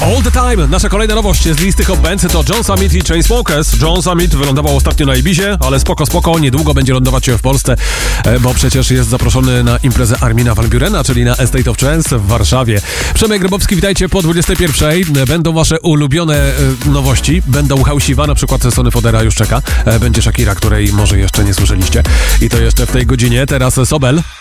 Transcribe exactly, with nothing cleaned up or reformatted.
All the Time, nasza kolejna nowość z listy Hot Bands to John Summit i Chainsmokers. John Summit wylądował ostatnio na Ibizie, ale spoko, spoko, niedługo będzie lądować w Polsce, bo przecież jest zaproszony na imprezę Armina van Burena, czyli na Estate of Trance w Warszawie. Przemek Grabowski, witajcie po dwudziestej pierwszej. Będą wasze ulubione nowości, będą Hałsiwa, na przykład Sony Fodera już czeka, będzie Shakira, której może jeszcze nie słyszeliście. I to jeszcze w tej godzinie. Teraz Sobel.